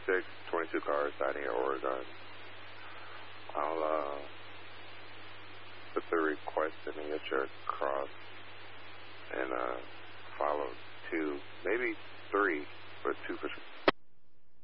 26, 22 cars signing at Oregon. I'll put the request in and get your cross and follow 2, maybe 3, but 2 for sure.